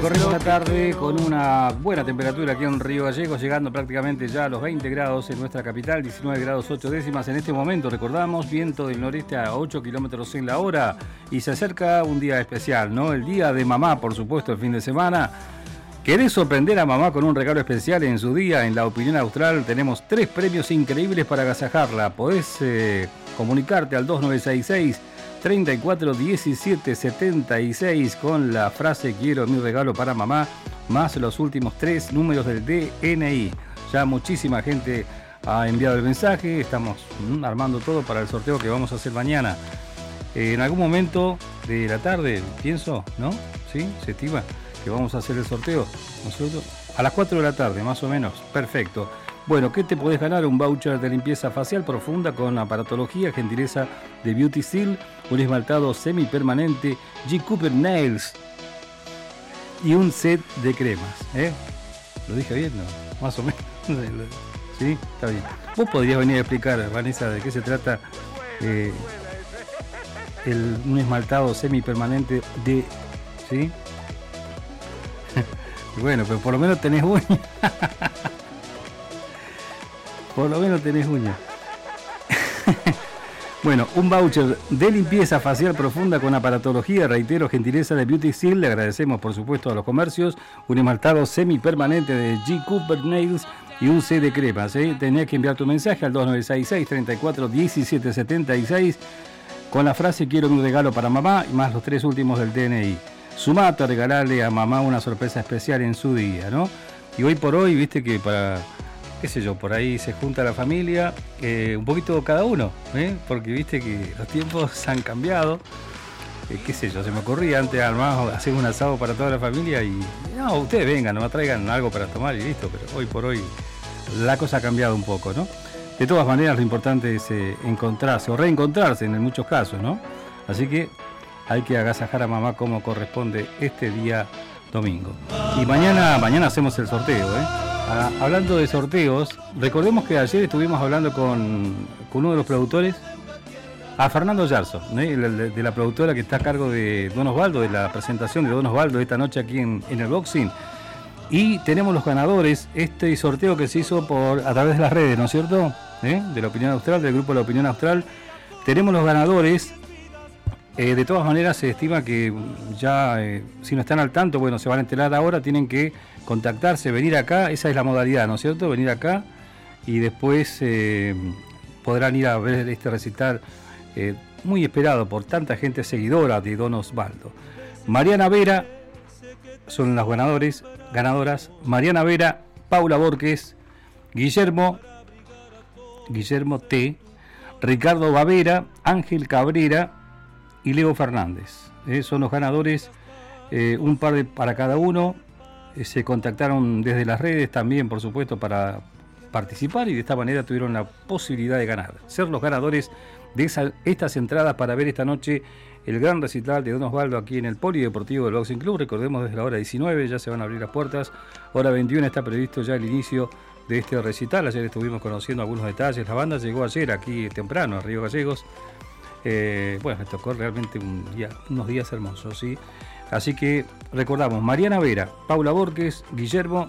Recorremos la tarde con una buena temperatura aquí en Río Gallegos, llegando prácticamente ya a los 20 grados en nuestra capital, 19 grados 8 décimas en este momento. Recordamos, viento del noreste a 8 kilómetros en la hora y se acerca un día especial, ¿no? El día de mamá, por supuesto, el fin de semana. ¿Querés sorprender a mamá con un regalo especial en su día? En La Opinión Austral tenemos 3 premios increíbles para agasajarla. Podés comunicarte al 2966 34 17 76 con la frase "quiero mi regalo para mamá", más los últimos 3 números del DNI. Ya muchísima gente ha enviado el mensaje, estamos armando todo para el sorteo que vamos a hacer mañana. En algún momento de la tarde, pienso, ¿no? ¿Sí? ¿Se estima que vamos a hacer el sorteo? Nosotros a las 4 de la tarde, más o menos. Perfecto. Bueno, ¿qué te podés ganar? Un voucher de limpieza facial profunda con aparatología, gentileza de Beauty Seal, un esmaltado semipermanente G. Cooper Nails y un set de cremas. ¿Lo dije bien? No, más o menos. ¿Sí? Está bien. Vos podrías venir a explicar, Vanessa, de qué se trata un esmaltado semipermanente de... ¿Sí? Bueno, pero por lo menos tenés uña. Por lo menos tenés uña. Bueno, un voucher de limpieza facial profunda con aparatología, reitero, gentileza de Beauty Seal. Le agradecemos, por supuesto, a los comercios. Un esmaltado semipermanente de G. Cooper Nails y un set de cremas. Tenés que enviar tu mensaje al 2966 34 17 76 con la frase "quiero mi regalo para mamá" y más los 3 últimos del DNI. Sumate a regalarle a mamá una sorpresa especial en su día, ¿no? Y hoy por hoy, viste que para... qué sé yo, por ahí se junta la familia, un poquito cada uno, porque viste que los tiempos han cambiado, qué sé yo, se me ocurría antes armar, hacer un asado para toda la familia y no, ustedes vengan, nomás traigan algo para tomar y listo, pero hoy por hoy la cosa ha cambiado un poco, ¿no? De todas maneras, lo importante es encontrarse o reencontrarse en muchos casos, ¿no? Así que hay que agasajar a mamá como corresponde este día domingo. Y mañana hacemos el sorteo, Hablando de sorteos, recordemos que ayer estuvimos hablando con uno de los productores, a Fernando Yarzo, de la productora que está a cargo de Don Osvaldo, de la presentación de Don Osvaldo esta noche aquí en el Boxing. Y tenemos los ganadores, este sorteo que se hizo a través de las redes, ¿no es cierto? De La Opinión Austral, del grupo La Opinión Austral. Tenemos los ganadores. De todas maneras, se estima que ya, si no están al tanto, bueno, se van a enterar ahora, tienen que contactarse, venir acá, esa es la modalidad, ¿no es cierto? Venir acá y después podrán ir a ver este recital muy esperado por tanta gente seguidora de Don Osvaldo. Mariana Vera, son las ganadoras, Mariana Vera, Paula Borges, Guillermo T., Ricardo Bavera, Ángel Cabrera y Leo Fernández. Son los ganadores, un par para cada uno. Se contactaron desde las redes también, por supuesto, para participar y de esta manera tuvieron la posibilidad de ganar. Ser los ganadores de estas entradas para ver esta noche el gran recital de Don Osvaldo aquí en el Polideportivo del Boxing Club. Recordemos, desde la hora 19 ya se van a abrir las puertas. Hora 21 está previsto ya el inicio de este recital. Ayer estuvimos conociendo algunos detalles. La banda llegó ayer aquí temprano a Río Gallegos. Bueno, me tocó realmente unos días hermosos, ¿sí? Así que recordamos, Mariana Vera, Paula Borges, Guillermo